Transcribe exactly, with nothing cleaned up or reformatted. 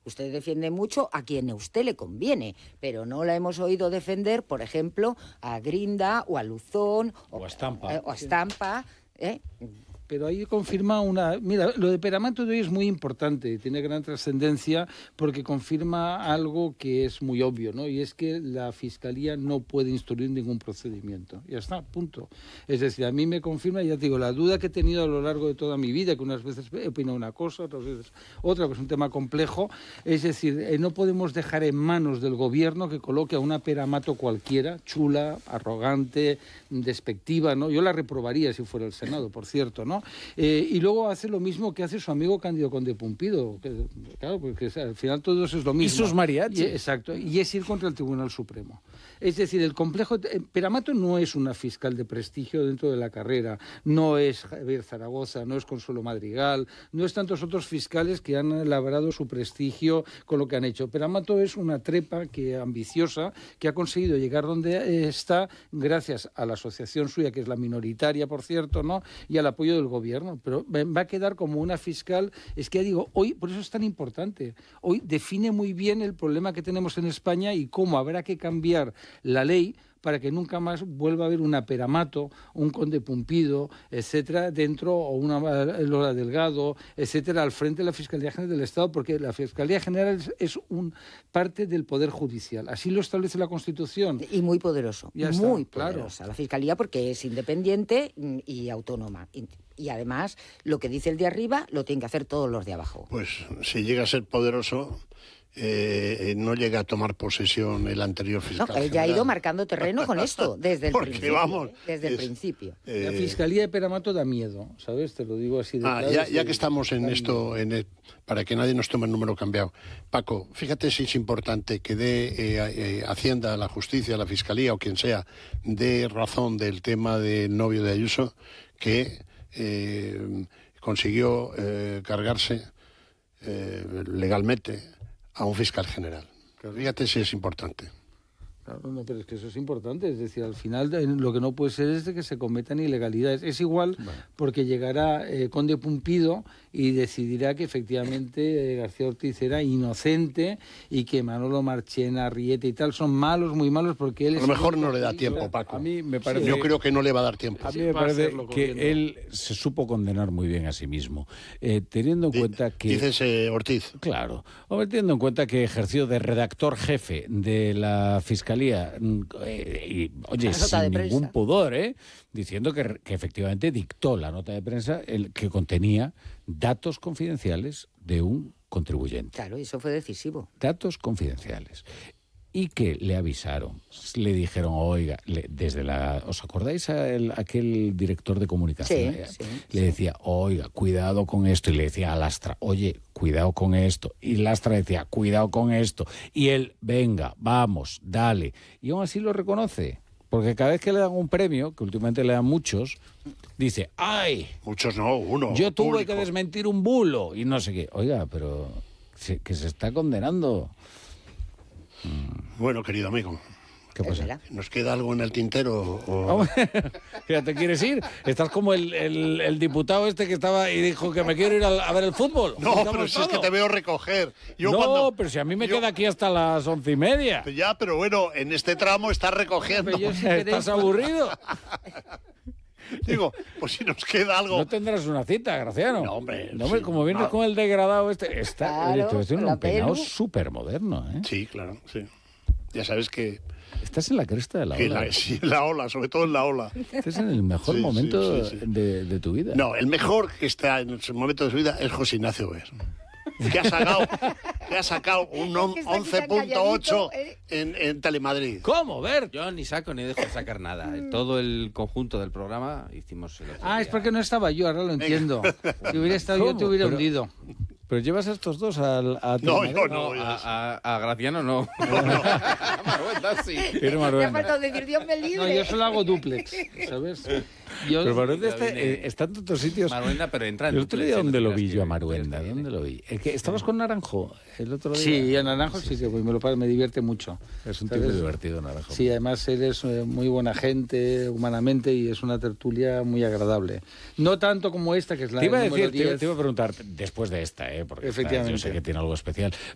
Usted defiende mucho a quien a usted le conviene, pero no la hemos oído defender, por ejemplo, a Grinda o a Luzón o a Estampa. Eh, o a Estampa, ¿eh? Pero ahí confirma una... Mira, lo de Peramato de hoy es muy importante y tiene gran trascendencia porque confirma algo que es muy obvio, ¿no? Y es que la Fiscalía no puede instruir ningún procedimiento. Ya está, punto. Es decir, a mí me confirma, ya te digo, la duda que he tenido a lo largo de toda mi vida, que unas veces he opinado una cosa, otras veces otra, pues es un tema complejo. Es decir, eh, no podemos dejar en manos del gobierno que coloque a una Peramato cualquiera, chula, arrogante, despectiva, ¿no? Yo la reprobaría si fuera el Senado, por cierto, ¿no? Eh, y luego hace lo mismo que hace su amigo Cándido Conde Pumpido, que, claro, porque al final todo eso es lo mismo. Y sus mariachis. Y, exacto, y es ir contra el Tribunal Supremo. Es decir, el complejo... Peramato no es una fiscal de prestigio dentro de la carrera, no es Javier Zaragoza, no es Consuelo Madrigal, no es tantos otros fiscales que han labrado su prestigio con lo que han hecho. Peramato es una trepa que ambiciosa, que ha conseguido llegar donde está gracias a la asociación suya, que es la minoritaria, por cierto, ¿no? Y al apoyo del gobierno, pero va a quedar como una fiscal, es que ya digo, hoy, por eso es tan importante, hoy define muy bien el problema que tenemos en España y cómo habrá que cambiar la ley para que nunca más vuelva a haber una Peramato, un Conde Pumpido, etcétera, dentro, o una Lola Delgado, etcétera, al frente de la Fiscalía General del Estado, porque la Fiscalía General es, es un parte del Poder Judicial. Así lo establece la Constitución. Y muy poderoso, ya muy está, poderosa. claro. La Fiscalía porque es independiente y autónoma. Y, y además, lo que dice el de arriba lo tienen que hacer todos los de abajo. Pues si llega a ser poderoso... Eh, no llega a tomar posesión el anterior fiscal. No, él ya ha ido marcando terreno con esto, desde el Porque, principio. vamos, ¿eh? Desde es, el principio. Eh, la Fiscalía de Peramato da miedo, ¿sabes? Te lo digo así de ah, claro. Ya, ya que estamos en esto, en el, para que nadie nos tome el número cambiado. Paco, fíjate si es importante que dé eh, eh, Hacienda, la Justicia, la Fiscalía o quien sea, dé razón del tema del novio de Ayuso, que eh, consiguió eh, cargarse eh, legalmente a un fiscal general. Pero fíjate si es importante. Claro, no, pero es que eso es importante. Es decir, al final lo que no puede ser es de que se cometan ilegalidades. Es igual bueno. porque llegará eh, Conde Pumpido y decidirá que efectivamente eh, García Ortiz era inocente y que Manolo Marchena, Riete y tal son malos, muy malos, porque él... A lo mejor no le da tiempo, Paco. A mí me parece... Yo creo que no le va a dar tiempo. A mí me parece que él se supo condenar muy bien a sí mismo, eh, teniendo en D cuenta que... Dices eh, Ortiz. Claro. Hombre, teniendo en cuenta que ejerció de redactor jefe de la Fiscalía, eh, y, oye, sin ningún pudor, ¿eh? diciendo que, que efectivamente dictó la nota de prensa el, que contenía datos confidenciales de un contribuyente. Claro, eso fue decisivo. Datos confidenciales. Y que le avisaron, le dijeron, oiga, le, desde la... ¿Os acordáis a el, aquel director de comunicación? Sí, sí, le sí. decía, oiga, cuidado con esto. Y le decía a Lastra, oye, cuidado con esto. Y Lastra decía, cuidado con esto. Y él, venga, vamos, dale. Y aún así lo reconoce. Porque cada vez que le dan un premio, que últimamente le dan muchos, dice, ¡ay! Muchos no, uno. Yo tuve público. que desmentir un bulo. Y no sé qué. Oiga, pero se, que se está condenando... Bueno, querido amigo. ¿Qué pasa? ¿Nos queda algo en el tintero? O... ¿Ya te quieres ir? Estás como el, el, el diputado este que estaba y dijo que me quiero ir a, a ver el fútbol. No, pero si es que te veo recoger. Yo no, cuando... pero si a mí me yo... queda aquí hasta las once y media. Ya, pero bueno, en este tramo estás recogiendo. Yo, si ¿Estás aburrido? Digo, pues si nos queda algo... No tendrás una cita, Graciano. No, hombre. No, hombre sí, como vienes no. con el degradado este... Está, claro, oye, te un la peinado pelu. súper moderno, ¿eh? Sí, claro, sí. Ya sabes que... Estás en la cresta de la que ola. La, sí, en la ola, sobre todo en la ola. Estás en el mejor Sí, momento sí, sí, sí. De, de tu vida. No, el mejor que está en el momento de su vida es José Ignacio Ver. Que ha sacado, que ha sacado un once punto ocho en, en Telemadrid. ¿Cómo? Ver. Yo ni saco ni dejo de sacar nada. Todo el conjunto del programa hicimos el otro Ah, día. es porque no estaba yo, ahora lo entiendo. Si hubiera estado ¿Cómo? yo, te hubiera Pero- hundido. Pero llevas a estos dos al, a No, Telemadrid. yo No, no. a, a, a Graciano no. no, no. A Maruenda sí. Pero Me ha Maruenda. faltado decir, Dios me libre. No, yo solo hago duplex, ¿sabes? Yo, Pero Maruenda está, viene- eh, está en otros sitios. Maruenda, pero entra en El otro duplex, día, ¿eh? ¿dónde No lo creas vi que- yo a no Maruenda? creas que ¿Dónde viene. lo vi? El que, ¿Estabas con Naranjo el otro día? sí, a Naranjo sí, que pues, me lo pa- me divierte mucho. Es un tipo ¿sabes? divertido, Naranjo. Sí, además él es eh, muy buena gente, humanamente, y es una tertulia muy agradable. No tanto como esta, que es la Te iba a número decir, te, diez. te iba a preguntar, después de esta, ¿eh? Porque esta, Efectivamente. yo sé que tiene algo especial,